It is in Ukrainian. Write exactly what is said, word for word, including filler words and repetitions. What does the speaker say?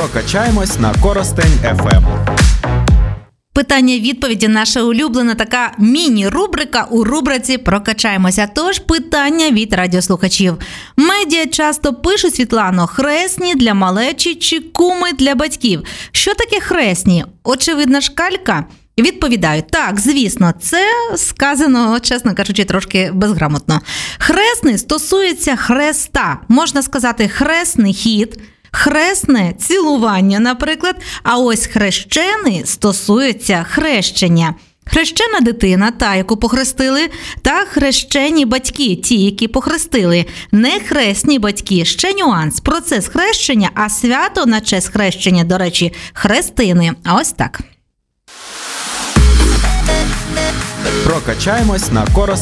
Прокачаємось на Коростень еф ем. Питання-відповіді – наша улюблена така міні-рубрика у рубриці «Прокачаємося». Тож питання від радіослухачів. Медіа часто пишуть, Світлано, хресні для малечі чи куми для батьків. Що таке хресні? Очевидна шкалька? Відповідаю, так, звісно, це сказано, чесно кажучи, трошки безграмотно. Хресний стосується хреста, можна сказати, хресний хід, хресне цілування, наприклад, а ось хрещений стосується хрещення. Хрещена дитина, та, яку похрестили, та хрещені батьки, ті, які похрестили. Не хресні батьки, ще нюанс. Процес хрещення, а свято на честь хрещення, до речі, хрестини. Ось так. Прокачаємось на Коростень.